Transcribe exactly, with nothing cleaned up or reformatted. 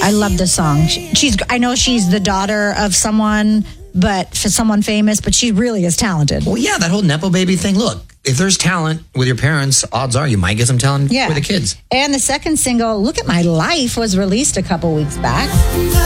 I love this song. She, she's. I know she's the daughter of someone, but for someone famous, but she really is talented. Well, yeah, that whole Nepo baby thing. Look, if there's talent with your parents, odds are you might get some talent Yeah. with the kids. And the second single, Look at My Life, was released a couple weeks back.